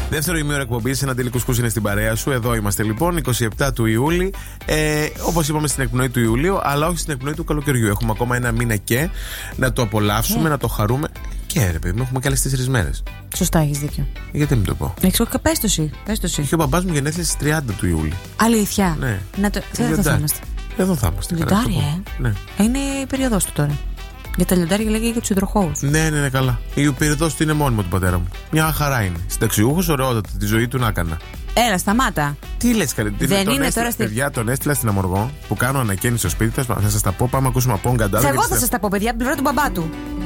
Δεύτερο ημίωρο εκπομπής, ένα τελικό κουσκούς είναι στην παρέα σου. Εδώ είμαστε λοιπόν, 27 του Ιούλη. Όπως είπαμε, στην εκπνοή του Ιουλίου, αλλά όχι στην εκπνοή του καλοκαιριού. Έχουμε ακόμα ένα μήνα και να το απολαύσουμε, να το χαρούμε. Και ρε παιδί μου, έχουμε και άλλες 4 μέρες. Σωστά, έχεις δίκιο. Γιατί μην το πω. Πες το εσύ. Είχε ο μπαμπάς μου γενέθλια στις 30 του Ιούλη. Αλήθεια. Ναι. Δεν θα είμαστε. Εδώ θα είμαστε. Λιοντάρι, ναι. Είναι η περίοδος του τώρα. Για τα λιοντάρια λέγεται για τους υδροχόους. Ναι, καλά. Η περίοδος του είναι μόνιμο του πατέρα μου. Μια χαρά είναι. Συνταξιούχος, ωραιότατα. Τη ζωή του να έκανα. Έλα, σταμάτα. Τι λες, καλή. Δεν είναι τώρα στη. Παιδιά, τον έστειλα στην Αμοργό που κάνω ανακαίνιση στο σπίτι. Θα σας τα πω. Πάμε να ακούσουμε από τον Καντάδο. Εγώ θα σας τα πω, παιδιά, από την πλευρά του μπαμπά του.